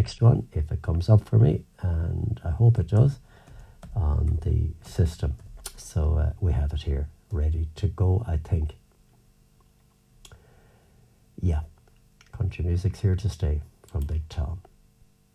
next one if it comes up for me, and I hope it does, on the system. So we have it here ready to go, I think. Yeah, country music's here to stay from Big Tom.